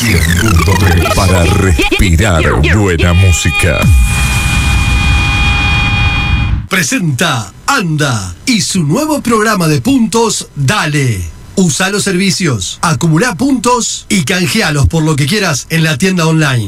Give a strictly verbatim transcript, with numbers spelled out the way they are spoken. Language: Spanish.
cien punto tres para respirar buena música. Presenta Anda y su nuevo programa de puntos Dale. Usa los servicios, acumula puntos y canjealos por lo que quieras en la tienda online.